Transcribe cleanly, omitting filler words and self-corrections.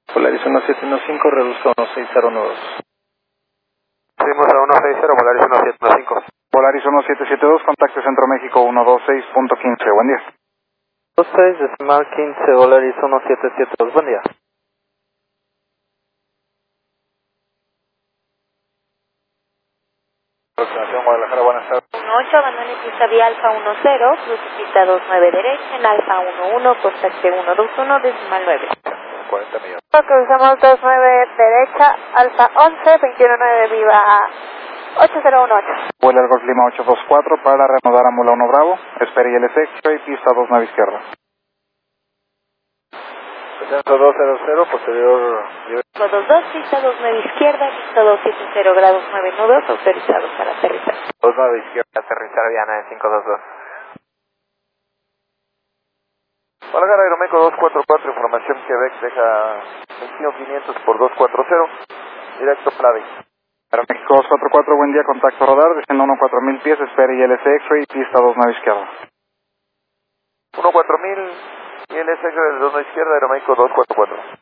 Polaris 1715, reduzca 16012. Subimos a 160, Polaris 1715. Polaris 1772, contacto Centro México 126.15, buen día. 26.15, Polaris 1772, buen día. Aproximación Guadalajara, buenas tardes. 18, abandone pista vía Alfa 10, cruce pista 29 derecha, en Alfa 11, contacte 121, decimal 9. 40 millones. Cruzamos 29 derecha, Alfa 11, 219, viva 8018. Vuela al Golf Lima 824 para reanudar a Mula 1 Bravo, espere ILS X-Ray, pista 29 izquierda. Centro 200, posterior... 522, pista 29 izquierda, pista 270 grados 9 nudos, autorizados para aterrizar. 29 izquierda. Aterrizar Viana en 522. Guadalajara Aeromeco 244, información Quebec, deja 21500 por 240, directo Plave. Aeroméxico 244, buen día, contacto radar, desciendo 14000 pies, espere ILS X-Ray, pista 29 izquierda. 14000, ILS de 2 izquierda, Aeroméxico 244.